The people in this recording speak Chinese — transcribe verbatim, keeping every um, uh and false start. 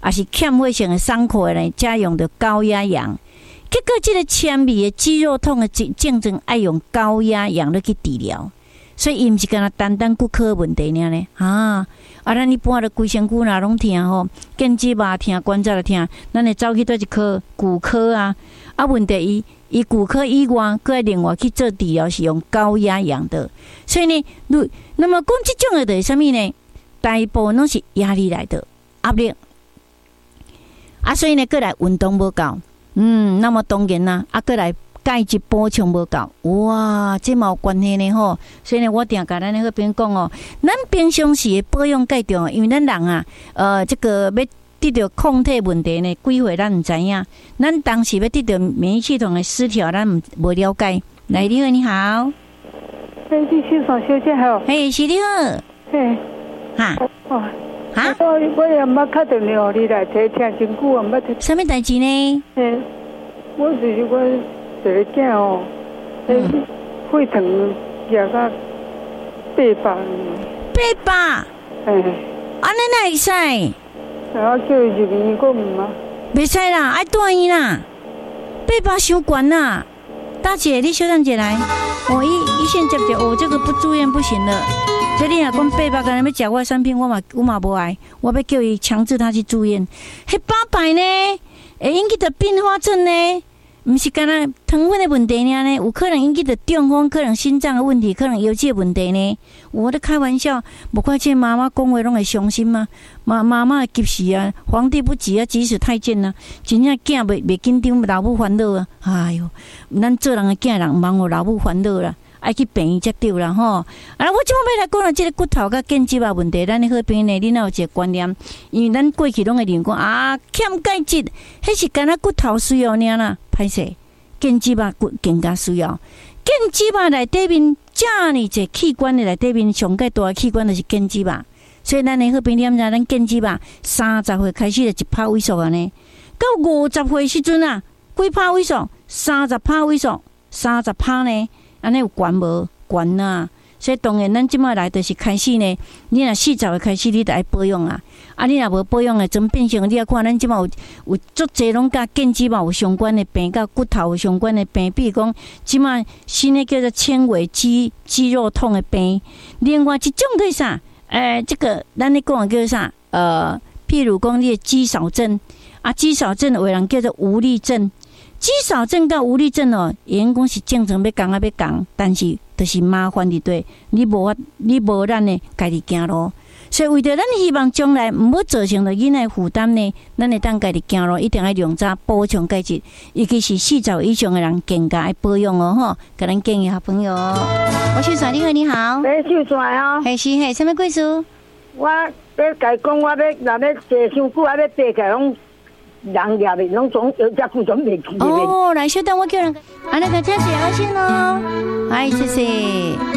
也是欠血性的伤口呢，才用到高压氧。结果这个纤维的肌肉痛的症状爱用高压氧来去治疗，所以伊毋是干那单单骨科问题尔呢啊！啊，咱一般的规身躯若拢疼吼，肩脊嘛疼，关节就疼，咱会走去倒一科骨科啊。啊，问题伊伊骨科以外，佮另外去做治疗是用高压氧的，所以呢，那么讲这种的就是啥物呢？大部分拢是压力来的压力啊，所以呢，过来运动无够。嗯，那么当然啦，啊，过来钙质补充无够，哇，这嘛有关系呢吼。所以呢，我定甲咱那边讲哦，咱平常时保养介重要，因为咱人啊，呃，这个要得到抗体问题呢，几岁咱唔知影。咱当时要得到免疫系统的失调，咱唔无了解。来，你好，你好， 嘿，李先生小姐好， 嘿，是你好， 嘿， 哈， 哦。 哈， 我我也冇打电话你来听，听真久啊，冇听。 什么代志呢？ 嗯，我就是我一个囝哦，嗯，血糖也到八百。 八百？ 哎， 安尼哪会使？ 然后叫伊入院，我唔啊。 袂使啦，爱住院啦，八百伤悬啦。大姐，你小等姐来，我一一线接接，我这个不住院不行了。所以你若讲八百个人要食我的产品，我嘛我嘛无爱，我要叫伊强制他去住院。迄八百呢，会引起的并发症呢，毋是干那糖分的问题呢，有可能引起的中风，可能心脏的问题，可能腰椎问题呢。我在开玩笑，无怪这妈妈讲话拢会伤心吗？妈妈妈急死啊，皇帝不急啊，急死太监啊，真正囝袂袂紧张，老母烦恼啊！哎哟，咱做人的囝人，茫互老母烦恼啦。爱去病院才对啦吼！啊，我即摆要来讲了，即个骨头甲腱肌啊问题，咱的好朋友呢，你若有一个观念，因为咱过去拢会认为讲啊，欠钙质，迄是干那骨头需要尔啦，歹势，腱肌啊骨更加需要。腱肌啊内底面，遮尔一个器官的内底面上介大的器官就是腱肌啊，所以咱的好朋友知，咱腱肌啊，三十岁开始就一拍萎缩啊呢，到五十岁时阵啊，几拍萎缩，三十拍萎缩，三十拍呢。安尼有悬无悬啊？所以当然，咱即摆来就是开始呢。你若四十岁开始，你就爱保养啊。啊，你若无保养的，怎变成你啊看咱即摆有有足侪拢甲腱肌嘛有相关的病，甲骨头有相关的病，比如讲即摆新的叫做纤维肌肌肉痛的病。另外一种对啥？诶、呃，这个咱咧讲的叫做啥？呃，譬如讲你的肌少症啊，肌少症有人叫做无力症。肌少症跟无力症哦，员工是正常要讲啊要讲，但是就是麻烦伫对，你无法，你无咱呢家己行路，所以为着咱希望将来唔好造成着囡仔负担呢，咱会当家己行路，一定要量早补充钙质，尤其是四十岁以上的人更加爱保养哦吼，甲咱建议好朋友哦。我秀才你好，你好， 诶，秀才哦， 嘿是嘿，什么贵事？ 我要甲讲，我要若要坐伤久，还要爬起来拢。人也袂拢总有只骨种袂起。 哦，来，稍等，我叫人，啊，那个佳姐，阿信哦，哎，谢谢。